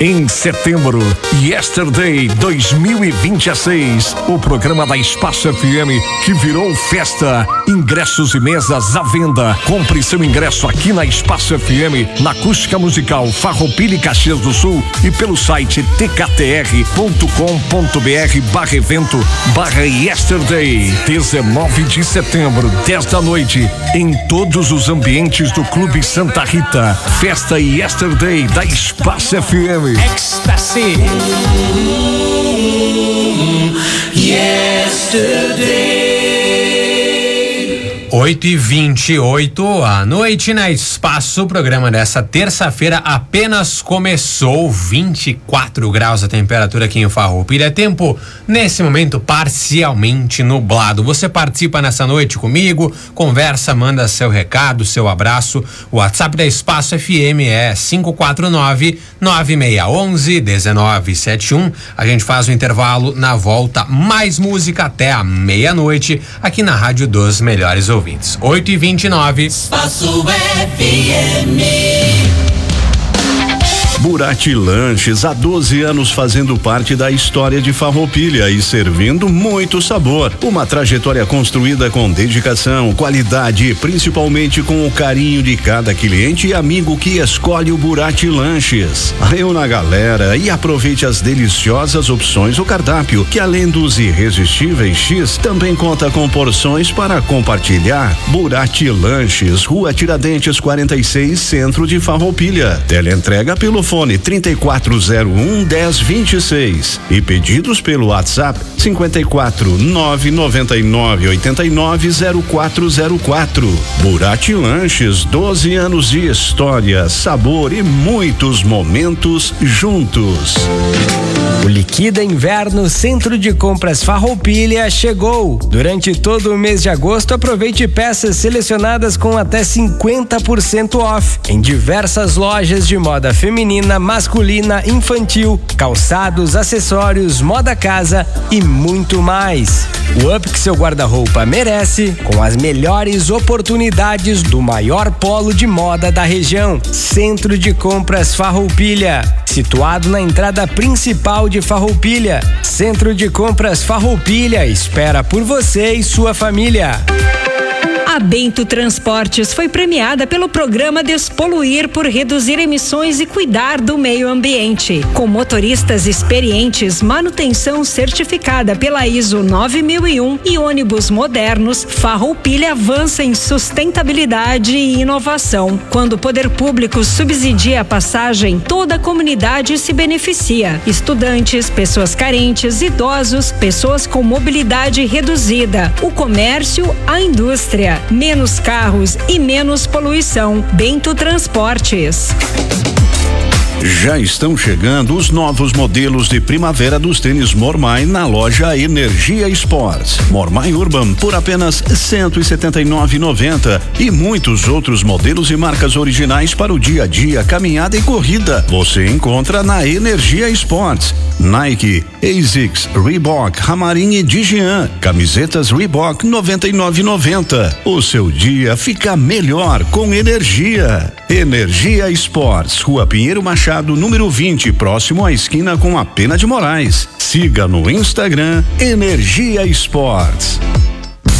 Em setembro, Yesterday 2026, o programa da Espaço FM que virou festa. Ingressos e mesas à venda. Compre seu ingresso aqui na Espaço FM, na Acústica Musical Farroupilha e Caxias do Sul e pelo site tktr.com.br/evento/Yesterday. 19 de setembro, 10 da noite, em todos os ambientes do Clube Santa Rita. Festa Yesterday da Espaço FM. Ecstasy. Yesterday. 8h28 à noite na Espaço. O programa dessa terça-feira apenas começou. 24 graus a temperatura aqui em Farroupilha. Tempo, nesse momento, parcialmente nublado. Você participa nessa noite comigo, conversa, manda seu recado, seu abraço. O WhatsApp da Espaço FM é 549-9611-1971. A gente faz o intervalo, na volta mais música até a meia-noite aqui na Rádio dos Melhores Ouvintes. 8h29. Espaço FM. Burati Lanches, há 12 anos fazendo parte da história de Farroupilha e servindo muito sabor. Uma trajetória construída com dedicação, qualidade e principalmente com o carinho de cada cliente e amigo que escolhe o Burati Lanches. Reúna a galera e aproveite as deliciosas opções do cardápio, que além dos irresistíveis X, também conta com porções para compartilhar. Burati Lanches, Rua Tiradentes 46, centro de Farroupilha. Teleentrega pelo fone 3401-1026 e pedidos pelo WhatsApp 54-999-890404. Burati Lanches, 12 anos de história, sabor e muitos momentos juntos. O Liquida Inverno Centro de Compras Farroupilha chegou. Durante todo o mês de agosto, aproveite peças selecionadas com até 50% off em diversas lojas de moda feminina, masculina, infantil, calçados, acessórios, moda casa e muito mais. O up que seu guarda-roupa merece, com as melhores oportunidades do maior polo de moda da região. Centro de Compras Farroupilha, situado na entrada principal de Farroupilha. Centro de Compras Farroupilha espera por você e sua família. A Bento Transportes foi premiada pelo programa Despoluir por reduzir emissões e cuidar do meio ambiente. Com motoristas experientes, manutenção certificada pela ISO 9001 e ônibus modernos, Farroupilha avança em sustentabilidade e inovação. Quando o poder público subsidia a passagem, toda a comunidade se beneficia. Estudantes, pessoas carentes, idosos, pessoas com mobilidade reduzida, o comércio, a indústria. Menos carros e menos poluição. Bento Transportes. Já estão chegando os novos modelos de primavera dos tênis Mormai na loja Energia Sports. Mormai Urban por apenas R$179,90 e muitos outros modelos e marcas originais para o dia a dia, caminhada e corrida. Você encontra na Energia Sports. Nike, ASICS, Reebok, Ramarin e Digian. Camisetas Reebok R$99,90. O seu dia fica melhor com energia. Energia Sports, Rua Pinheiro Machado, número 20, próximo à esquina com a Pena de Moraes. Siga no Instagram Energia Sports.